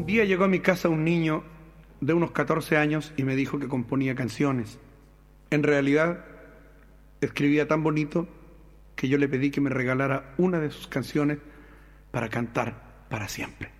día llegó a mi casa un niño de unos 14 años y me dijo que componía canciones. En realidad, escribía tan bonito que yo le pedí que me regalara una de sus canciones para cantar para siempre.